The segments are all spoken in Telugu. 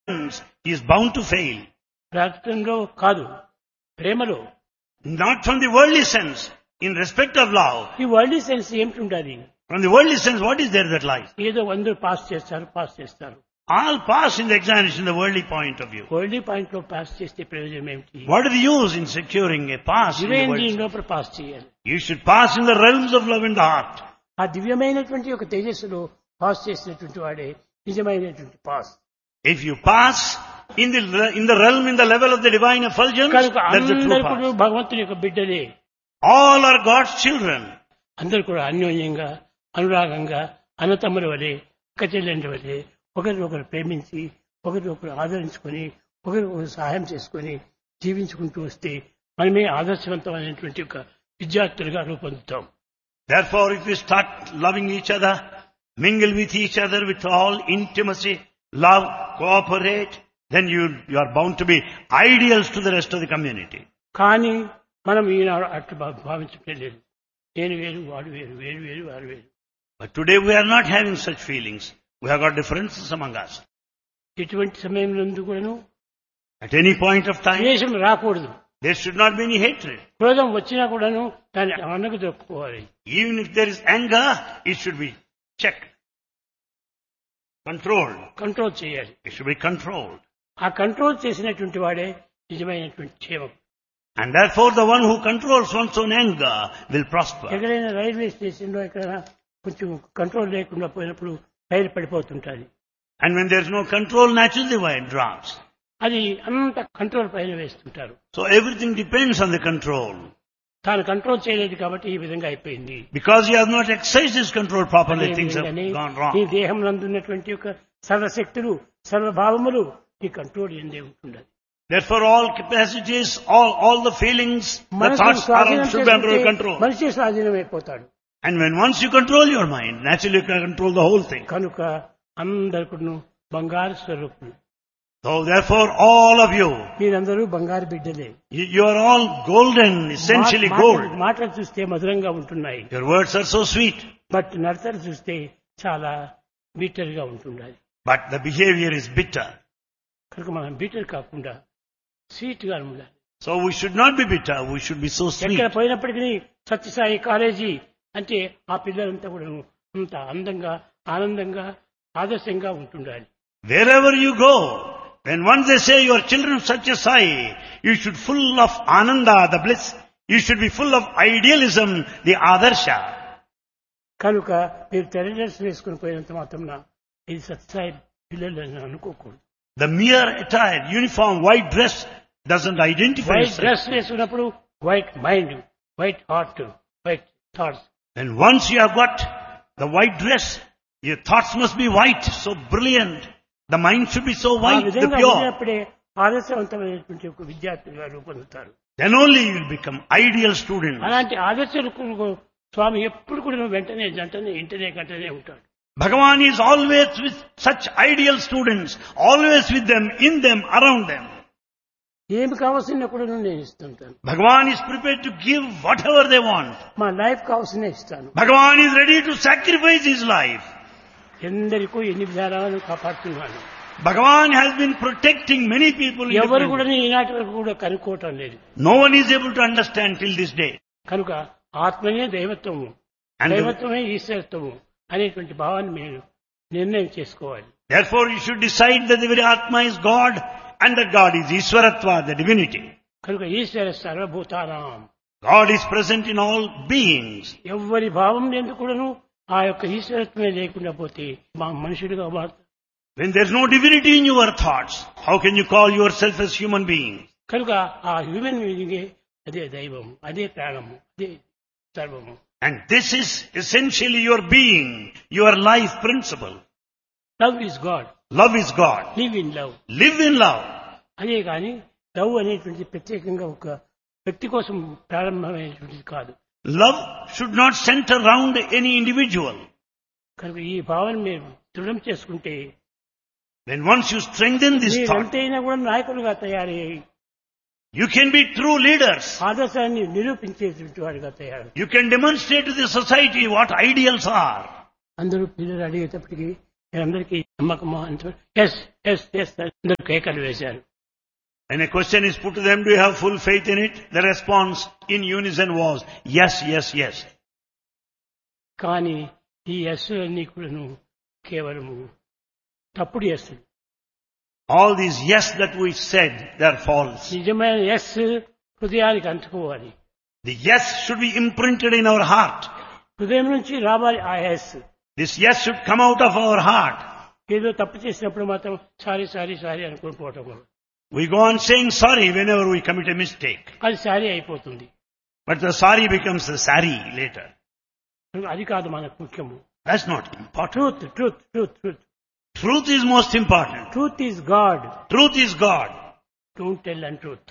he is bound to fail. ప్రాకృతంలో కాదు, ప్రేమలో. Not from the worldly sense, in respect of love. ఈ వరల్డ్ సెన్స్ ఏమిటి ఉండాలి? From the worldly sense, what is there that lies? ఏదో అందరూ పాస్ చేస్తారు. All pass in the examination, the worldly point of view. World point లో పాస్ చేస్తే ప్రయోజనం ఏమిటి? What is the use in securing a pass in the దివ్యేంద్రియం world? లోపల పాస్ చేయాలి. You should pass in the realms of love in the heart. ఆ దివ్యమైనటువంటి ఒక తేజస్సులో పాస్ చేసినటువంటి వాడే నిజమైనటువంటి pass. If you pass in the realm, in the level of the divine effulgence, కనుక that's the true అందరూ కూడా pass. భగవంతుని యొక్క బిడ్డలే. All are God's children. అందరూ కూడా అన్యోన్యంగా, అనురాగంగా, అన్నతమ్ముల వలె, అక్క చెల్లెండ్ల వలె ఒకరినొకరు ప్రేమించి, ఒకరినొకరు ఆదరించుకొని, ఒకరినొకరు సహాయం చేసుకొని జీవించుకుంటూ వస్తే మనమే ఆదర్శవంతమైనటువంటి ఒక విద్యార్థులుగా రూపొందుతాం. Therefore, if we start loving each other, mingle with each other with all intimacy, love, cooperate, then you are bound to be ideals to the rest of the community. కానీ మనం ఈనాడు అట్లా భావించటం లేదు. నేను వేరు, వాడు వేరు, వేరు వేరు, వారు వేరు. But today we are not having such feelings. We have got differences among us. ఎటువంటి సమయంలో కూడాను At any point of time, ద్వేషం రాకూడదు. there should not be any hatred. క్రోధం వచ్చినా కూడాను దాన్ని అన్నకు దొక్కుకోవాలి. Even if there is anger, it should be checked, controlled. Control చేయాలి. It should be controlled. ఆ కంట్రోల్ చేసినటువంటి వాడే నిజమైనటువంటి క్షేమం. And therefore the one who controls one's own anger will prosper. ఎక్కడైనా రైల్వే స్టేషన్ లో ఎక్కడైనా కొంచెం కంట్రోల్ లేకుండా పోయినప్పుడు రైలు పడిపోతుంటుంది. And when there is no control, naturally the wire drops. అది అంత కంట్రోల్ పైన వేస్తుంటారు. So everything depends on the control. తాను కంట్రోల్ చేయలేదు కాబట్టి ఈ విధంగా అయిపోయింది. Because he has not exercised his control properly, things have gone ఈ wrong. దేహం నందున్నటువంటి యొక్క సర్వశక్తులు, సర్వభావములు ఈ కంట్రోల్ ఎందే ఉంటున్నది. Therefore all capacities, all the feelings, the మనసు thoughts are స్వాధీనం should be under చేసుకుంటే control. మనిషి స్వాధీనమైపోతాడు. And when once you control your mind, naturally you can control the whole thing. కనుక అందరికీ బంగారు స్వరూపులు. So therefore all of you, మీరందరూ బంగారు బిడ్డలే. you are all golden, essentially gold. మాటలు చూస్తే మధురంగా ఉంటున్నాయి. Your words are so sweet, but నడతలు చూస్తే చాలా బీటర్ గా ఉంటున్నాయి. but the behavior is bitter. కనుక మనం బీటర్ కాకుండా స్వీట్ గా ఉండాలి. So we should not be bitter, we should be so sweet. ఎక్కడ పోయినప్పటికీ సత్యసాయి కాలేజీ అంటే ఆ పిల్లలంతా కూడా అంత అందంగా, ఆనందంగా, ఆదర్శంగా ఉంటుండాలి. Wherever you go, when once they say you are children of Satya Sai, you should full of ananda, the bliss. You should be full of idealism, the adarsha. కనుక మీరు తెల్ల డ్రెస్ వేసుకుని పోయినంత మాత్రం ఇది సత్యసాయి పిల్లలు అని అనుకోకూడదు. The mere attire, uniform, white dress doesn't identify white us. Dress వేసుకున్నప్పుడు white mind, white heart, white thoughts. And once you have got the white dress, your thoughts must be white, so brilliant. The mind should be so ఆ white, the విధంగా pure. ఉన్నప్పుడే ఆదర్శవంతమైనటువంటి ఒక విద్యార్థులుగా రూపొందుతారు. Then only you will become ideal students. అలాంటి ఆదర్శలకు స్వామి ఎప్పుడు కూడా వెంటనే జంటనే ఇంటనే గంటనే ఉంటాడు. Bhagavan is always with such ideal students, always with them, in them, around them. ఏమి కావాల్సిన కూడా నేను ఇస్తుంటాను. Bhagavan is prepared to give whatever they want. మా లైఫ్ కావాల్సిన ఇస్తాను. Bhagavan is ready to sacrifice his life. ఎందరికో ఎన్ని విధానాలను కాపాడుతున్నాను. Bhagavan has been protecting many people. in ఎవరు different కూడా ways. ఈనాటి వరకు కూడా కనుక్కోవటం లేదు. No one is able to understand till this day. కనుక ఆత్మనే దైవత్వము, And దైవత్వమే ఈశ్వరత్వము అనేటువంటి భావాన్ని మీరు నిర్ణయం చేసుకోవాలి. therefore you should decide that the very Atma is God and that God is Ishwaratva, the divinity. కనుక ఈశ్వర సర్వభూతానాం, God is present in all beings. ఎవరి భావం ఎందుకు కూడాను ఆ యొక్క ఈశ్వరత్వమే లేకుండా పోతే మా మనుషులుగా మారుతారు. When there is no divinity in your thoughts, how can you call yourself as human beings? కనుక ఆ హ్యూమన్ బీయింగే అదే దైవం, అదే ప్రాణము, అదే సర్వము. And this is essentially your being, your life principle. Love is God, Love is God. Live in love. Live in love. అదే కానీ లవ్ అనేటువంటి ప్రత్యేకంగా ఒక వ్యక్తి కోసం ప్రారంభమైనటువంటిది కాదు. Love should not center around any individual. కనుక ఈ భావన మీరు దృఢం చేసుకుంటే When once you strengthen this మీరు thought, ఎంతైనా కూడా నాయకులుగా తయారయ్యి you can be true leaders. ఆదర్శాన్ని నిరూపించేటువంటి వాడిగా తయారు. You can demonstrate to the society what ideals are. అందరూ పిల్లలు అడిగేటప్పటికి మీరందరికీ నమ్మకమా అంటే ఎస్ ఎస్ ఎస్ అందరూ కేకలు వేశారు. When a question is put to them, do you have full faith in it? The response in unison was, yes, yes, yes. కానీ ఈ ఎస్ అన్ని కూడాను కేవలము తప్పుడు yes. All these yes that we said, they are false. నిజమైన ఎస్ హృదయానికి అంటుకోవాలి. The yes should be imprinted in our heart. హృదయం నుంచి రావాలి ఆ yes. This yes should come out of our heart. ఏదో తప్పు చేసినప్పుడు మాత్రం సారీ సారీ సారీ అనుకుని పోవటం. We go on saying sorry whenever we commit a mistake. అది సారీ అయిపోతుంది. But the sorry becomes the sari later. అది కాదు మనకు ముఖ్యము. That's not important. Truth truth truth truth. Truth is most important. Truth is God. Truth is God. Don't tell untruth.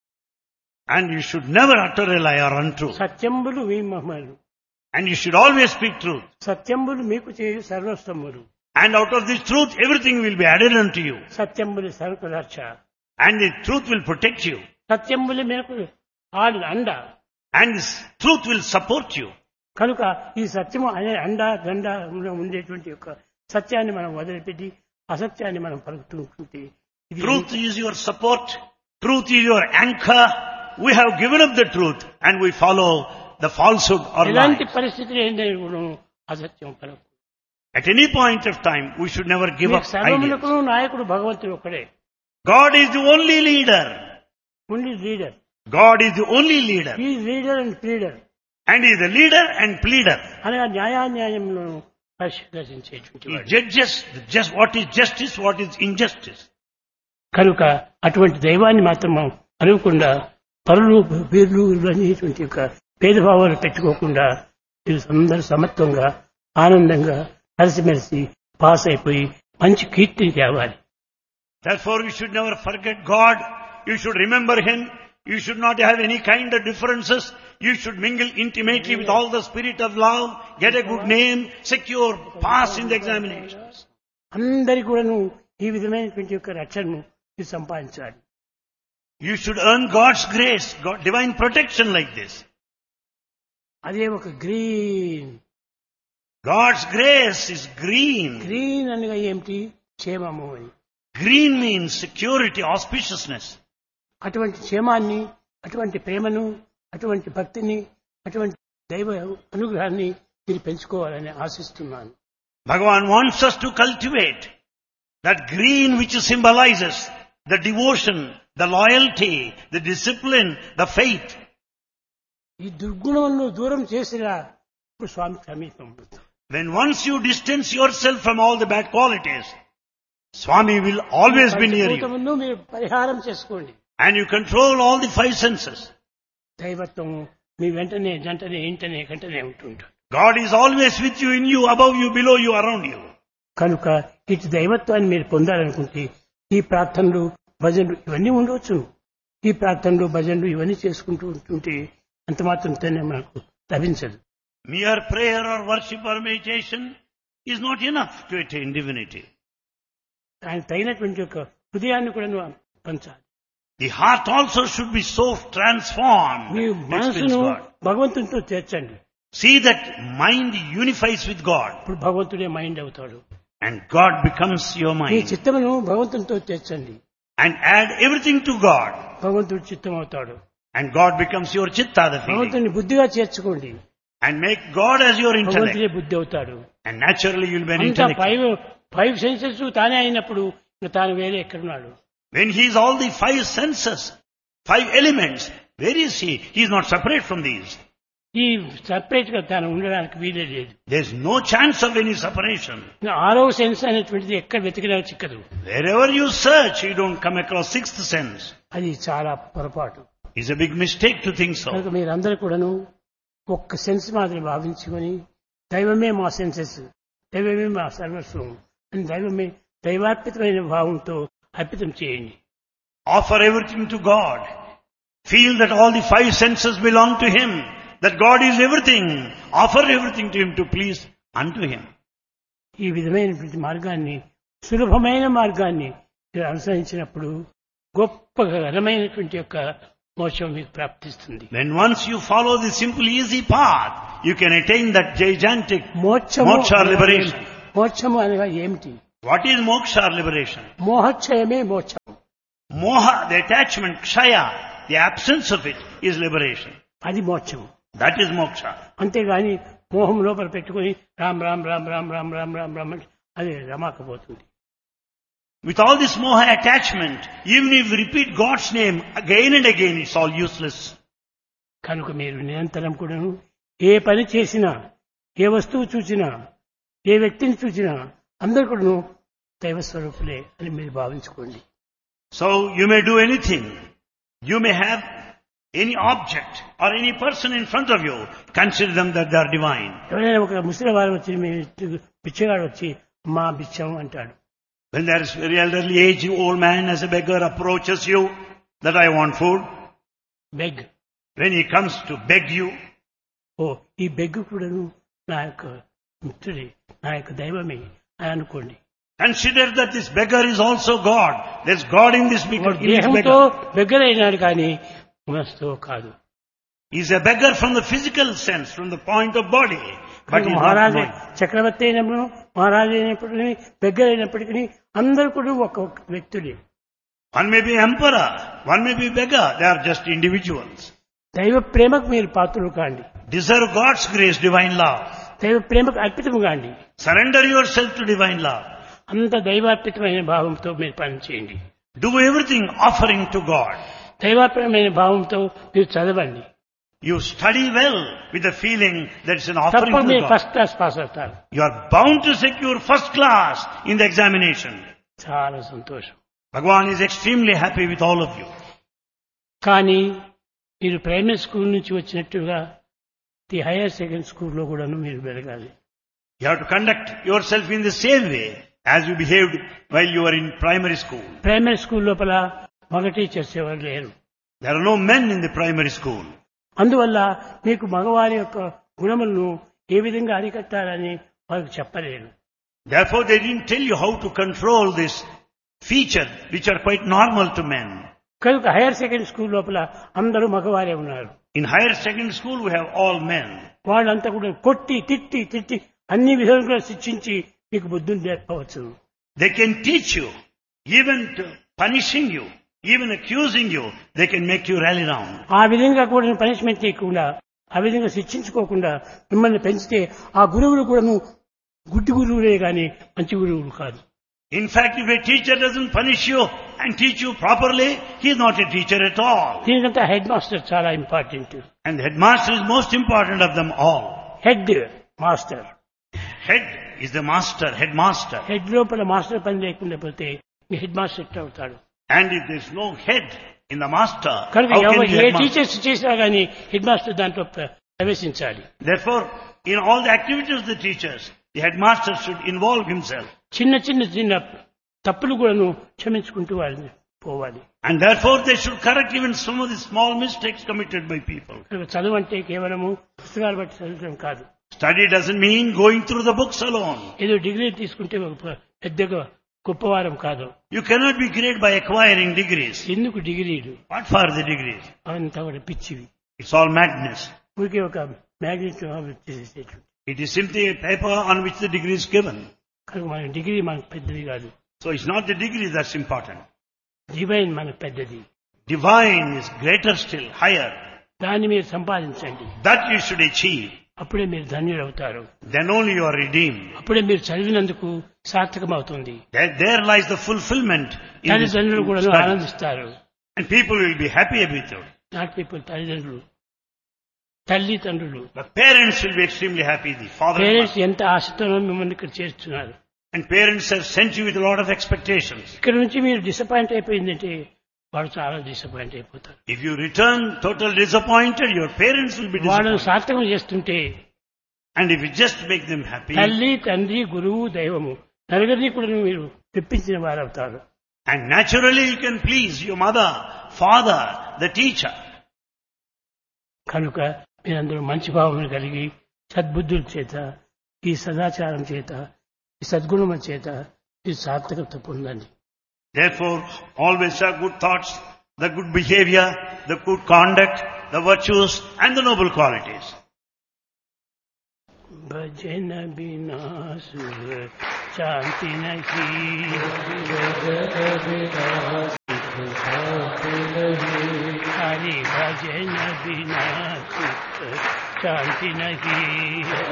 And you should never utter a lie or untruth. సత్యంబులు మీ మహిమలు. And you should always speak truth. సత్యంబులు మీకు చేయు సర్వస్వములు. And out of this truth, everything will be added unto you. సత్యంబులు సరుకు రక్ష. And the truth will protect you. సత్యంబులు మీకు అండ. And this truth will support you. కనుక ఈ సత్యము అనే అండ దండ ఉండేటువంటి యొక్క సత్యాన్ని మనం వదిలిపెట్టి అసత్యాన్ని మనం పలుకుతుంటే Truth is your support. Truth is your anchor. We have given up the truth and we follow the falsehood or ఎలాంటి lie. పరిస్థితులు ఏంటంటే అసత్యం పలుకు. At any point of time, we should never give up ideas. సర్వములకు నాయకుడు భగవంతుడు ఒక్కడే. God is the only leader. Only leader. God is the only leader. ఈ leader and pleader. And he is the leader and pleader. అనగా న్యాయాన్యాయంలో పరిశీలించేటువంటి He వాడు. judges just what is justice, what is injustice. కనుక అటువంటి దైవాన్ని మాత్రం మనం అనుకుండా పరులు వీరులు అనేటువంటి యొక్క భేదభావాలు పెట్టుకోకుండా అందరూ సమత్వంగా ఆనందంగా కలిసిమెలిసి పాస్ అయిపోయి మంచి కీర్తిని తేవాలి. Therefore, you should never forget God. You should remember Him. You should not have any kind of differences. You should mingle intimately with all the spirit of love, get a good name, secure, pass in the examinations. అందరి కూడాను ఈ విధమైనటువంటి యొక్క రక్షణను సంపాదించాలి. You should earn God's grace, divine protection like this. అదే ఒక green. God's grace is green. Green అనగా ఏమిటి? క్షేమము అని. Green means security, auspiciousness. అటువంటి క్షేమాన్ని, అటువంటి ప్రేమను, అటువంటి భక్తిని, అటువంటి దైవ అనుగ్రహాన్ని మీరు పెంచుకోవాలని ఆశిస్తున్నాను. Bhagavan wants us to cultivate that green which symbolizes the devotion, the loyalty, the discipline, the faith. ఈ దుర్గుణములను దూరం చేసిరా ఇప్పుడు స్వామి సమీపం. When once you distance yourself from all the bad qualities, Swami will always be near you. మీరు పరిహారం చేసుకోండి. And you control all the five senses. దైవత్వం మీ వెంటనే జంటనే ఇంటనే గంటనే ఉంటుంటాడు. God is always with you, in you, above you, below you, around you. కనుక ఇటు దైవత్వాన్ని మీరు పొందాలనుకుంటే ఈ ప్రార్థనలు భజనలు ఇవన్నీ ఉండవచ్చు. ఈ ప్రార్థనలు భజనలు ఇవన్నీ చేసుకుంటూ ఉంటుంటే అంత మాత్రంతోనే మనకు లభించదు. Mere prayer or worship or meditation is not enough to attain divinity. ఆయన తగినటువంటి యొక్క హృదయాన్ని కూడా పంచాలి. The heart also should be so transformed. Me to experience మనసును God. భగవంతునితో చేర్చండి. See that mind unifies with God ఇప్పుడు భగవంతుడే మైండ్ అవుతాడు. and God becomes your me mind. చిత్తమును భగవంతునితో చేర్చండి. And add everything to God భగవంతుడు చిత్తం అవుతాడు. and God becomes your chitta, the feeling. భగవంతుని బుద్ధిగా చేర్చుకోండి. And make God as your intellect. భగవంతుడే బుద్ధి అవుతాడు. And naturally you will be an అంతా intellect. ఫైవ్ సెన్సెస్ తానే అయినప్పుడు ఇంకా తాను వేరే ఎక్కడున్నాడు? When he is all the five senses, five elements, where is he? He is not separate from these. ఈ సపరేట్ గా తాను ఉండడానికి వీలే లేదు. There is no chance of any separation. ఆరో సెన్స్ అనేటువంటిది ఎక్కడ వెతికినా చిక్కదు. Wherever you search, you don't come across sixth sense. అది చాలా పొరపాటు. It's a big mistake to think so. కనుక మీరందరూ కూడాను ఒక్క సెన్స్ మాదిరి భావించుకొని దైవమే మా సెన్సెస్, దైవమే మా సర్వస్వం అని దైవమే దైవార్పితమైన భావంతో అర్పితం చేయండి. Offer everything to God. Feel that all the five senses belong to Him. That God is everything. Offer everything to Him to please unto Him. ఈ విధమైనటువంటి మార్గాన్ని, సులభమైన మార్గాన్ని మీరు అనుసరించినప్పుడు గొప్ప ఘనమైనటువంటి యొక్క మోక్షం మీకు ప్రాప్తిస్తుంది. When once you follow the simple easy path, you can attain that gigantic మోక్షము moksha or liberation. మోక్షము అనగా ఏమిటి? What is moksha or liberation? మోహక్షయమే మోక్షం. Moha, the attachment, kshaya, the absence of it is liberation. అది మోక్షం. That is moksha. అంతేగాని మోహం లోపల పెట్టుకుని రామ్ రామ్ రామ్ రామ్ రామ్ రామ్ రామ్ రామ్ అంటే అది రమాకపోతుంది. With all this moha attachment, even if you repeat God's name again and again, it's all useless. కనుక మీరు నిరంతరం కూడాను ఏ పని చేసినా, ఏ వస్తువు చూసినా, ఏ వ్యక్తిని చూసినా అందరూ కూడాను దైవ స్వరూపులే అని మీరు భావించుకోండి. So you may do anything. You may have any object or any person in front of you. Consider them that they are divine. ఎవరైనా ఒక ముసలి వారు వచ్చి బిచ్చగాడు వచ్చి మా బిచ్చం అంటాడు. When there is a very elderly aging old man as a beggar approaches you, that I want food. Beg. When he comes to beg you, ఓ ఈ బెగ్ కూడాను నా యొక్క మిత్రుడే, నా యొక్క దైవమే అని అనుకోండి. consider that this beggar is also God. There's God in this beggar. దేహంతో బెగ్గర్ అయినాడు కానీ మనసుతో కాదు. He's a beggar from the physical sense, from the point of body. But he's not మహారాజు knowing. చక్రవర్తి అయినప్పుడు, మహారాజు అయినప్పటికీ, బెగ్గర్ అయినప్పటికీ అందరూ కూడా ఒక వ్యక్తుడే. One may be emperor, one may be beggar. They are just individuals. దైవ ప్రేమకు మీరు పాత్రలు కాండి. Deserve God's grace, divine love. దైవ ప్రేమకు అర్పితము కాండి. Surrender yourself to divine love. అంత దైవార్పితమైన భావంతో మీరు పని చేయండి. Do everything offering to God. దైవార్పణమైన భావంతో మీరు చదవండి. You study well with the feeling that it's an offering తప్పక to మీరు God. ఫస్ట్ క్లాస్ పాస్ అవుతారు. You are bound to secure first class in the examination. చాలా సంతోషం. Bhagavan is extremely happy with all of you. కానీ మీరు ప్రైమరీ స్కూల్ నుంచి వచ్చినట్టుగా ది హైయర్ సెకండరీ స్కూల్లో కూడాను మీరు వెలగాలి. You have to conduct yourself in the same way as you behaved while you were in primary school. Primary school లోపల మగ టీచర్స్ ఎవరు లేరు. There are no men in the primary school. అందువల్ల మీకు మగవారి యొక్క గుణములను ఏ విధంగా అరికట్టాలని వారికి చెప్పలేరు. Therefore they didn't tell you how to control this feature which are quite normal to men. కనుక హైయర్ సెకండరీ స్కూల్ లోపల అందరూ మగవారే ఉన్నారు. In higher secondary school we have all men. వాళ్ళంతా కూడా కొట్టి తిట్టి తిట్టి అన్ని విధాలుగా శిక్షించి మీకు బుద్ధిని నేర్పవచ్చు. They can teach you, even to punishing you, even accusing you, they can make you rally round. ఆ విధంగా కూడా పనిష్మెంట్ చేయకుండా, ఆ విధంగా శిక్షించుకోకుండా మిమ్మల్ని పెంచితే ఆ గురువులు కూడాను గుడ్డి గురువులే గాని మంచి గురువులు కాదు. In fact, if a teacher doesn't punish you and teach you properly, he is not a teacher at all. దీనికంటే హెడ్ మాస్టర్ చాలా important. And the headmaster is most important of them all. Head master. Head is the master, headmaster. Head లోపల మాస్టర్ పని లేకుండా పోతే మీ హెడ్ మాస్టర్ ఎట్లా అవుతాడు? And if there is no head in the master, కనుక how can he be A headmaster? Teachers చేసినా కానీ హెడ్ మాస్టర్ దాంట్లో ప్రవేశించాలి. Therefore, in all the activities of the teachers, the headmaster should involve himself. చిన్న చిన్న చిన్న తప్పులు కూడాను క్షమించుకుంటూ వాళ్ళని పోవాలి. And therefore, they should correct even some of the small mistakes committed by people. కనుక చదువు అంటే కేవలము పుస్తకాలు బట్టి చదవడం కాదు. Study doesn't mean going through the books alone. ఏదో డిగ్రీ తీసుకుంటే ఒక పెద్దగా గొప్పవారం కాదు. You cannot be great by acquiring degrees. ఎందుకు డిగ్రీలు? What for the degrees? అవంతా కూడా పిచ్చివి. It's all madness. ఊరికే ఒక magnet చేసేసేటువంటి. It is simply a paper on which the degree is given. కనుక మన డిగ్రీ మనకు పెద్దది కాదు. So it's not the degree that's important. Divine మనకు పెద్దది. Divine is greater still, higher. దాన్ని మీరు సంపాదించండి. That you should achieve. అప్పుడే మీరు ధన్యులు అవుతారు. Then only you are redeemed. అప్పుడే మీరు చదివినందుకు సార్థకం అవుతుంది. There lies the fulfillment in this తల్లిదండ్రులు కూడా study. ఆనందిస్తారు. And people will be happy with you. Not people తల్లిదండ్రులు, తల్లిదండ్రులు. The parents will be extremely happy. The father and parents mother. ఎంత ఆశతో మిమ్మల్ని ఇక్కడ చేస్తున్నారు. And parents have sent you with a lot of expectations. ఇక్కడ నుంచి మీరు డిసప్పాయింట్ అయిపోయిందంటే వాడు చాలా డిసప్పాయింట్ అయిపోతారు. If you return total disappointed, your parents will be వాళ్ళని disappointed. సార్థకం చేస్తుంటే And if you just make them happy, తల్లి, తండ్రి, గురువు, దైవము నలుగురిని కూడా మీరు తెప్పించిన వారవుతారు. and naturally you can please your mother, father, the teacher. కనుక మీరందరూ మంచి భావన కలిగి సద్బుద్ధుల చేత, ఈ సదాచారం చేత, ఈ సద్గుణముల చేత ఈ సార్థకత పొందండి. Therefore, always have good thoughts, the good behavior, the good conduct, the virtues and the noble qualities. భజన బినా సుర शांति नहीं, हरि भजन बिना चित्त शांति नहीं।